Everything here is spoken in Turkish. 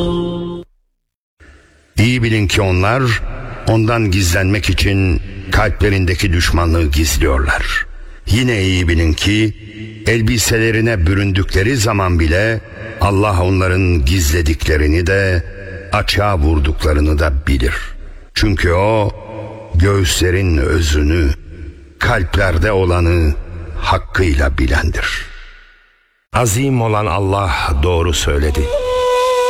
İyi bilin ki onlar ondan gizlenmek için kalplerindeki düşmanlığı gizliyorlar. Yine iyi bilin ki elbiselerine büründükleri zaman bile Allah onların gizlediklerini de açığa vurduklarını da bilir. Çünkü o göğüslerin özünü, kalplerde olanı hakkıyla bilendir. Azim olan Allah doğru söyledi.